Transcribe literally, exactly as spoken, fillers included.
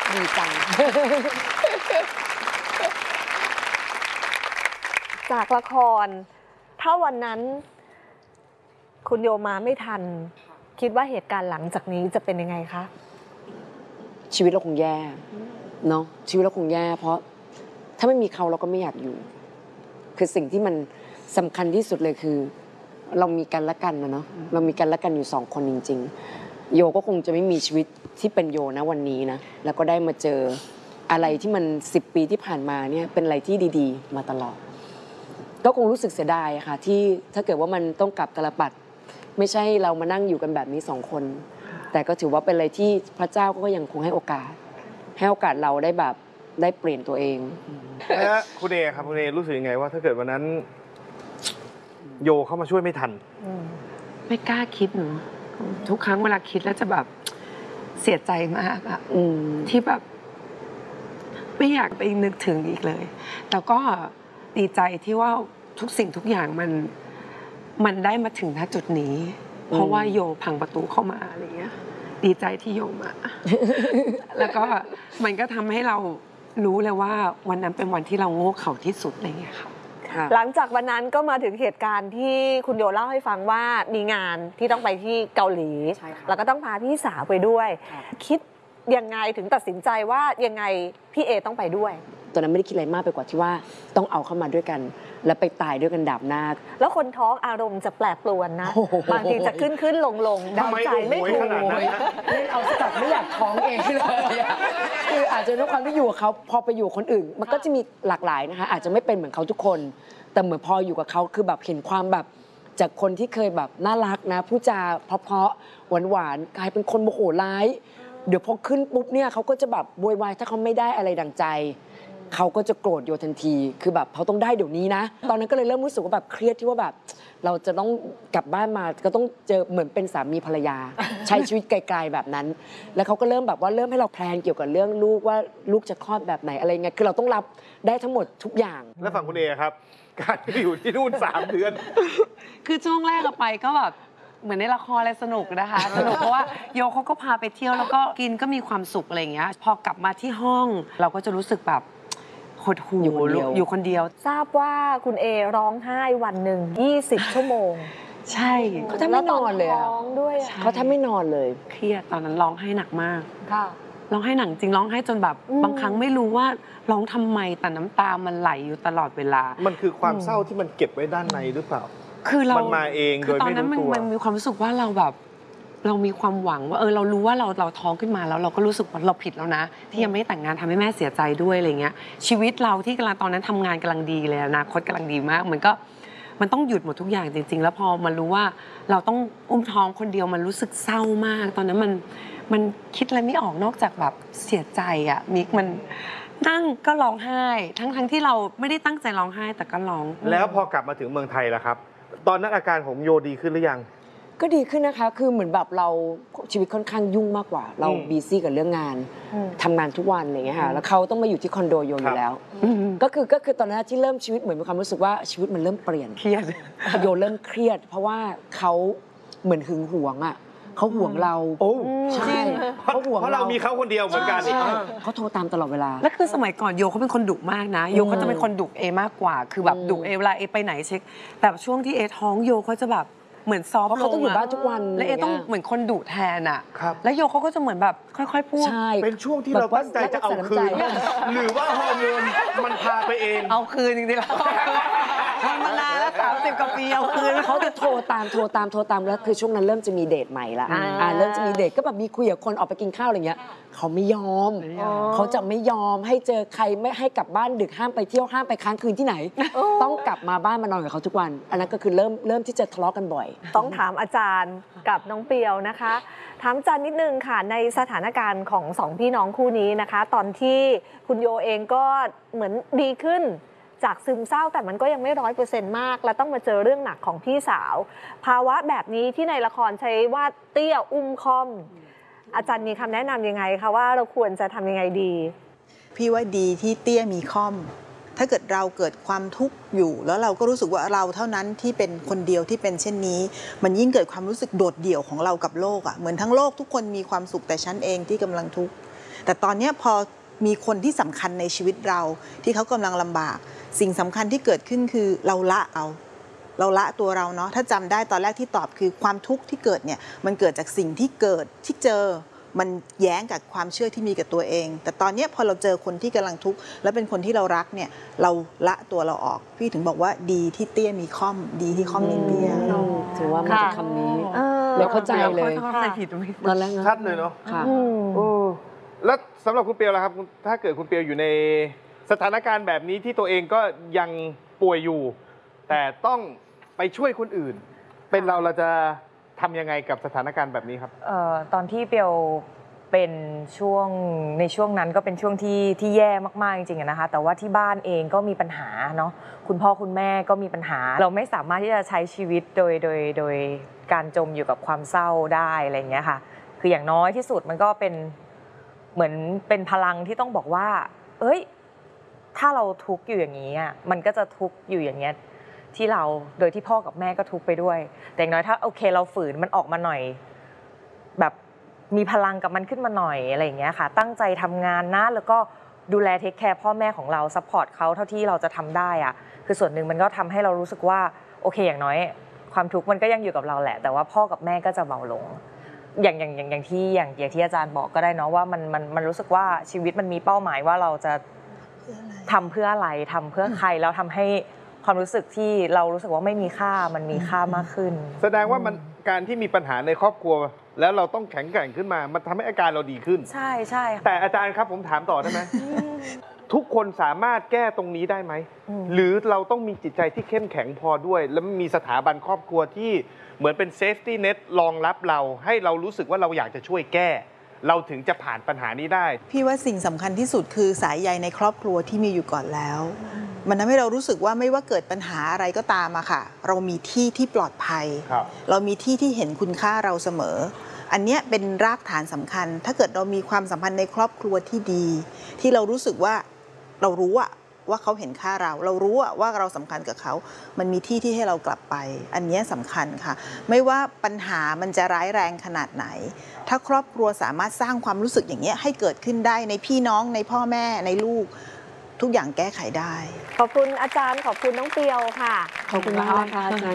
ดีจังจากละครถ้าวันนั้นคุณโยมาไม่ทันคิดว่าเหตุการณ์หลังจากนี้จะเป็นยังไงคะชีวิตเราคงแย่เนาะชีวิตเราคงแย่เพราะถ้าไม่มีเขาเราก็ไม่อยากอยู่คือสิ่งที่มันสำคัญที่สุดเลยคือเรามีกันและกันนะเนาะเรามีกันและกันอยู่สองคนจริงๆโยก็คงจะไม่มีชีวิตที่เป็นโยนะวันนี้นะแล้วก็ได้มาเจออะไรที่มันสิบปีที่ผ่านมาเนี่ยเป็นอะไรที่ดีๆมาตลอดก็คงรู้สึกเสียดายค่ะที่ถ้าเกิดว่ามันต้องกลับตลปัดไม่ใช่เรามานั่งอยู่กันแบบนี้สองคนแต่ก็ถือว่าเป็นอะไรที่พระเจ้าก็ยังคงให้โอกาสให้โอกาสเราได้แบบได้เปลี่ยนตัวเองนะคุณเอครับคุณเอรู้สึกยังไงว่าถ้าเกิดวันนั้นโยเข้ามาช่วยไม่ทันไม่กล้าคิดเนาะทุกครั้งเวลาคิดแล้วจะแบบเสียใจมากอะที่แบบไม่อยากไปนึกถึงอีกเลยแล้วก็ดีใจที่ว่าทุกสิ่งทุกอย่างมันมันได้มาถึงณจุดนี้เพราะว่าโยพังประตูเข้ามาอะไรเงี้ยดีใจที่โยมา แล้วก็มันก็ทำให้เรารู้เลยว่าวันนั้นเป็นวันที่เราโง่เขลาที่สุดอะไรเงี้ยค่ะหลังจากวันนั้นก็มาถึงเหตุการณ์ที่คุณโยเล่าให้ฟังว่ามีงานที่ต้องไปที่เกาหลีแล้วก็ต้องพาพี่สาวไปด้วยคิดยังไงถึงตัดสินใจว่ายังไงพี่เอต้องไปด้วยตอนนั้นไม่ได้คิดอะไรมากไปกว่าที่ว่าต้องเอาเข้ามาด้วยกันแล้วไปตายด้วยกันดาบหน้าแล้วคนท้องอารมณ์จะแปรปรวนนะบางทีจะขึ้นขึ้นลงลงดาวใจไม่ถูกเล่นเอาสกัดไม่อยากท้องเองเลยคืออาจจะด้วยความที่อยู่กับเขาพอไปอยู่คนอื่นมันก็จะมีหลากหลายนะคะอาจจะไม่เป็นเหมือนเขาทุกคนแต่เหมือนพออยู่กับเขาคือแบบเห็นความแบบจากคนที่เคยแบบน่ารักนะผู้จาเพราะๆหวานๆกลายเป็นคนโมโหร้ายเดี๋ยวพอขึ้นปุ๊บเนี่ยเขาก็จะแบบโวยวายถ้าเขาไม่ได้อะไรดังใจเขาก็จะโกรธโยทันทีคือแบบเขาต้องได้เดี๋ยวนี้นะตอนนั้นก็เลยเริ่มรู้สึกว่าแบบเครียดที่ว่าแบบเราจะต้องกลับบ้านมาก็ต้องเจอเหมือนเป็นสามีภรรยาใช้ชีวิตไกลๆแบบนั้นแล้วเขาก็เริ่มแบบว่าเริ่มให้เราแพลนเกี่ยวกับเรื่องลูกว่าลูกจะคลอดแบบไหนอะไรเงี้ยคือเราต้องรับได้ทั้งหมดทุกอย่างแล้วฝั่งคุณเอครับการที่อยู่ที่นู่นสามเดือนคือช่วงแรกไปก็แบบเหมือนในละครอะไรสนุกนะคะสนุกเพราะว่าโยเขาก็พาไปเที่ยวแล้วก็กินก็มีความสุขอะไรอย่างเงี้ยพอกลับมาที่ห้องเราก็จะรู้สึกแบบหดหู่อยู่คนเดียวทราบว่าคุณเอร้องไห้วันหนึ่งยี่สิบชั่วโมงใช่เขาแทบไม่นอนเลยเขาแทบไม่นอนเลยเครียดตอนนั้นร้องไห้หนักมากร้องไห้หนักจริงร้องไห้จนแบบบางครั้งไม่รู้ว่าร้องทำไมแต่น้ำตามันไหลอยู่ตลอดเวลามันคือความเศร้าที่มันเก็บไว้ด้านในหรือเปล่าคือเรามันมาเองโดยไม่รู้ตัวตอนนั้นมันมีความรู้สึกว่าเราแบบเรามีความหวังว่าเออเรารู้ว่าเราเราท้องขึ้นมาแล้วเราก็รู้สึกว่าเราผิดแล้วนะที่ยังไม่แต่งงานทำให้แม่เสียใจด้วยอะไรเงี้ยชีวิตเราที่กำลังตอนนั้นทำงานกำลังดีเลยอนาคตกำลังดีมากมันก็มันต้องหยุดหมดทุกอย่างจริงๆแล้วพอมารู้ว่าเราต้องอุ้มท้องคนเดียวมันรู้สึกเศร้ามากตอนนั้นมันมันคิดอะไรไม่ออกนอกจากแบบเสียใจอ่ะมิกมันนั่งก็ร้องไห้ทั้งๆที่เราไม่ได้ตั้งใจร้องไห้แต่ก็ร้องแล้วพอกลับมาถึงเมืองไทยแล้วครับตอนนั้นอาการของโยดีขึ้นหรือยังก็ดีขึ้นนะคะคือเหมือนแบบเราชีวิตค่อนข้างยุ่งมากกว่าเราบีซี่กับเรื่องงานทำงานทุกวันอะไรเงี้ยค่ะแล้วเขาต้องมาอยู่ที่คอนโดโยอยู่แล้วก็คือก็คือตอนนั้นที่เริ่มชีวิตเหมือนมีความรู้สึกว่าชีวิตมันเริ่มเปลี่ยนเครียดโยเริ่มเครียดเพราะว่าเขาเหมือนหึงหวงอ่ะเขาห่วงเราโอ้ใช่เขาห่วงเพราะเรามีเขาคนเดียวเหมือนกันเขาโทรตามตลอดเวลาแล้วคือสมัยก่อนโยเขาเป็นคนดุมากนะโยเขาจะเป็นคนดุเอมากกว่าคือแบบดุเอเวลาเอไปไหนเช็คแต่ช่วงที่เอท้องโยเขาจะแบบเหมือนซอฟต์ลงเขาต้องอยู่บ้านทุกวันแล้วเอต้องเหมือนคนดุแทนอ่ะแล้วโยเขาก็จะเหมือนแบบค่อยๆพูดเป็นช่วงที่เราตั้งใจจะเอาคืนหรือว่าฮอร์โมนมันพาไปเองเอาคืนจริงๆแล้วทำมานานแล้วสามสิบกว่าปีเอาคืนเขาจะโทรตามโทรตามโทรตามแล้วคือช่วงนั้นเริ่มจะมีเดทใหม่ละอ่าเริ่มจะมีเดทก็แบบมีคุยกับคนออกไปกินข้าวอะไรเงี้ยเขาไม่ยอมเขาจะไม่ยอมให้เจอใครไม่ให้กลับบ้านดึกห้ามไปเที่ยวห้ามไปค้างคืนที่ไหนต้องกลับมาบ้านมานอนกับเขาทุกวันอันนั้นก็คือเริ่มเริ่มที่จะทะเลาะกันบ่อยต้องถามอาจารย์กับน้องเปียวนะคะถามอาจารย์นิดนึงค่ะในสถานการณ์ของสองพี่น้องคู่นี้นะคะตอนที่คุณโยเองก็เหมือนดีขึ้นจากซึมเศร้าแต่มันก็ยังไม่ร้อยเปอร์เซ็นต์มากและต้องมาเจอเรื่องหนักของพี่สาวภาวะแบบนี้ที่ในละครใช้ว่าเตี้ยอุ้มคอมอาจารย์มีคำแนะนำยังไงคะว่าเราควรจะทำยังไงดีพี่ว่าดีที่เตี้ยมีคอมถ้าเกิดเราเกิดความทุกข์อยู่แล้วเราก็รู้สึกว่าเราเท่านั้นที่เป็นคนเดียวที่เป็นเช่นนี้มันยิ่งเกิดความรู้สึกโดดเดี่ยวของเรากับโลกอ่ะเหมือนทั้งโลกทุกคนมีความสุขแต่ฉันเองที่กำลังทุกข์แต่ตอนเนี้ยพอมีคนที่สำคัญในชีวิตเราที่เขากำลังลำบากสิ่งสำคัญที่เกิดขึ้นคือเราละเอาเราละตัวเราเนาะถ้าจำได้ตอนแรกที่ตอบคือความทุกข์ที่เกิดเนี่ยมันเกิดจากสิ่งที่เกิดที่เจอมันแย้งกับความเชื่อที่มีกับตัวเองแต่ตอนนี้พอเราเจอคนที่กำลังทุกข์และเป็นคนที่เรารักเนี่ยเราละตัวเราออกพี่ถึงบอกว่าดีที่เตี้ยมีค่อมดีที่ค่อมมีเตี้ยอืมถือว่ามันจะคำนี้เออเราเข้าใจเลยเข้าใจผิดไหมตอนแรกนะชัดเลยเนาะค่ะอืมโอ้แล้วสำหรับคุณเปียวล่ะครับคุณถ้าเกิดคุณเปียวอยู่ในสถานการณ์แบบนี้ที่ตัวเองก็ยังป่วยอยู่ แต่ต้องไปช่วยคนอื่น เป็นเราเราจะทำยังไงกับสถานการณ์แบบนี้ครับเอ่อตอนที่เปียวเป็นช่วงในช่วงนั้นก็เป็นช่วงที่ที่แย่มากๆจริงๆอะนะคะแต่ว่าที่บ้านเองก็มีปัญหาเนาะคุณพ่อคุณแม่ก็มีปัญหา เราไม่สามารถที่จะใช้ชีวิตโดยโดยโดยการจมอยู่กับความเศร้าได้อะไรอย่างเงี้ยค่ะคืออย่างน้อยที่สุดมันก็เป็นเหมือนเป็นพลังที่ต้องบอกว่าเอ้ยถ้าเราทุกข์อยู่อย่างนี้อะมันก็จะทุกข์อยู่อย่างเงี้ยที่เราโดยที่พ่อกับแม่ก็ทุกข์ไปด้วยแต่อย่างน้อยถ้าโอเคเราฝืนมันออกมาหน่อยแบบมีพลังกับมันขึ้นมาหน่อยอะไรอย่างเงี้ยค่ะตั้งใจทำงานนะแล้วก็ดูแลเทคแคร์พ่อแม่ของเราซัพพอร์ตเขาเท่าที่เราจะทำได้อะคือส่วนหนึ่งมันก็ทำให้เรารู้สึกว่าโอเคอย่างน้อยความทุกข์มันก็ยังอยู่กับเราแหละแต่ว่าพ่อกับแม่ก็จะเบาลงอย่างอย่างอย่างอย่างที่อย่างอย่างที่อาจารย์บอกก็ได้เนาะว่ามันมันมันรู้สึกว่าชีวิตมันมีเป้าหมายว่าเราจะทำเพื่ออะไรทำเพื่อใครแล้วทำให้ความรู้สึกที่เรารู้สึกว่าไม่มีค่ามันมีค่ามากขึ้นแสดงว่ามันการที่มีปัญหาในครอบครัว แล้วเราต้องแข็งแกร่งขึ้นมา มันทำให้อาการเราดีขึ้นใช่ใช่ค่ะแต่อาจารย์ครับผมถามต่อได้ไหม ทุกคนสามารถแก้ตรงนี้ได้ไหมอืมหรือเราต้องมีจิตใจที่เข้มแข็งพอด้วย แล้วมีสถาบันครอบครัวที่เหมือนเป็นเซฟตี้เน็ตรองรับเรา ให้เรารู้สึกว่าเราอยากจะช่วยแก้ เราถึงจะผ่านปัญหานี้ได้พี่ว่าสิ่งสำคัญที่สุดคือสายใยในครอบครัวที่มีอยู่ก่อนแล้ว มันทำให้เรารู้สึกว่าไม่ว่าเกิดปัญหาอะไรก็ตามอะค่ะ เรามีที่ที่ปลอดภัยครับเรามีที่ที่เห็นคุณค่าเราเสมอ อันเนี้ยเป็นรากฐานสำคัญ ถ้าเกิดเรามีความสัมพันธ์ในครอบครัวที่ดี ที่เรารู้สึกว่าเรารู้อะว่าเขาเห็นค่าเรา เรารู้อะว่าเราสำคัญกับเขา มันมีที่ที่ให้เรากลับไป อันเนี้ยสำคัญค่ะ ไม่ว่าปัญหามันจะร้ายแรงขนาดไหน ถ้าครอบครัวสามารถสร้างความรู้สึกอย่างเงี้ยให้เกิดขึ้นได้ในพี่น้องในพ่อแม่ในลูก ทุกอย่างแก้ไขได้ขอบคุณอาจารย์ขอบคุณน้องเปียวค่ะขอบคุณมากนะคะอาจารย์